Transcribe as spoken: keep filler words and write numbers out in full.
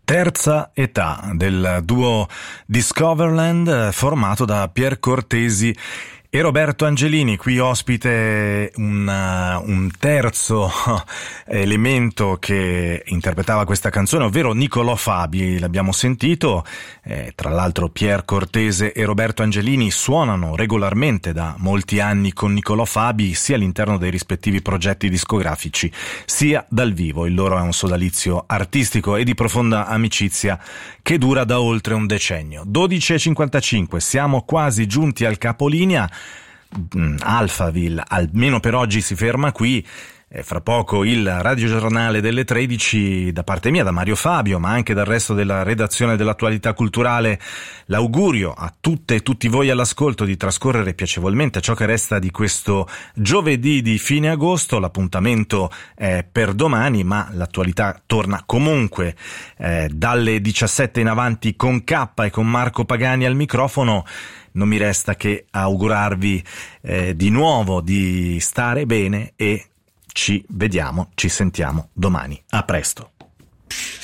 Terza età del duo Discoverland, formato da Pier Cortesi e Roberto Angelini. Qui ospite un, uh, un terzo elemento che interpretava questa canzone, ovvero Nicolò Fabi. L'abbiamo sentito, eh, tra l'altro Pier Cortese e Roberto Angelini suonano regolarmente da molti anni con Nicolò Fabi, sia all'interno dei rispettivi progetti discografici sia dal vivo. Il loro è un sodalizio artistico e di profonda amicizia che dura da oltre un decennio. dodici e cinquantacinque, siamo quasi giunti al capolinea. Alphaville, almeno per oggi, si ferma qui. E fra poco il radiogiornale delle tredici, da parte mia, da Mario Fabio, ma anche dal resto della redazione dell'Attualità Culturale. L'augurio a tutte e tutti voi all'ascolto di trascorrere piacevolmente ciò che resta di questo giovedì di fine agosto. L'appuntamento è per domani, ma l'attualità torna comunque eh, dalle diciassette in avanti con K e con Marco Pagani al microfono. Non mi resta che augurarvi eh, di nuovo di stare bene e ci vediamo, ci sentiamo domani. A presto.